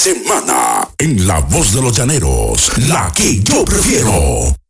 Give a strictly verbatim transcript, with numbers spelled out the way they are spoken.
semana en La Voz de los Llaneros, la que yo prefiero.